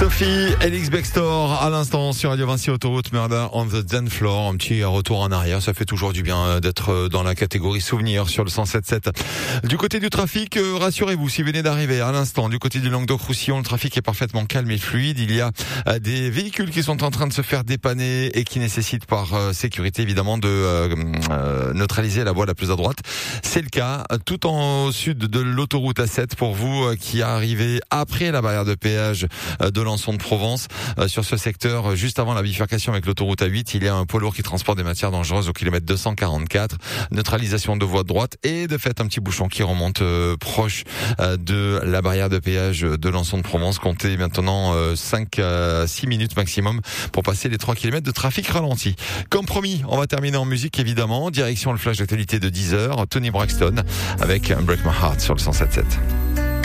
Sophie, Elix Bextor, à l'instant sur Radio Vinci Autoroute, Murder on the Dance Floor. Un petit retour en arrière, ça fait toujours du bien d'être dans la catégorie souvenir sur le 107.7. Du côté du trafic, rassurez-vous, si vous venez d'arriver à l'instant, du côté du Languedoc-Roussillon, le trafic est parfaitement calme et fluide. Il y a des véhicules qui sont en train de se faire dépanner et qui nécessitent par sécurité évidemment de neutraliser la voie la plus à droite. C'est le cas tout au sud de l'autoroute A7 pour vous qui arrivez après la barrière de péage de Lançon de Provence. Sur ce secteur, juste avant la bifurcation avec l'autoroute A8, il y a un poids lourd qui transporte des matières dangereuses au kilomètre 244. Neutralisation de voie de droite et de fait un petit bouchon qui remonte proche de la barrière de péage de Lançon de Provence. Comptez maintenant 5 à 6 minutes maximum pour passer les 3 km de trafic ralenti. Comme promis, on va terminer en musique évidemment. Direction le flash d'actualité de 10h. Tony Braxton avec Break My Heart sur le 107.7.